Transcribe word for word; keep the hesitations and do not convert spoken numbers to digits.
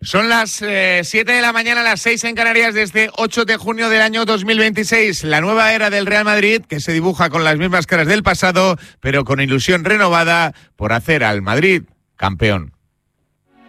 Son las eh, siete de la mañana, las seis en Canarias, desde ocho de junio del año dos mil veintiséis. La nueva era del Real Madrid, que se dibuja con las mismas caras del pasado, pero con ilusión renovada por hacer al Madrid campeón.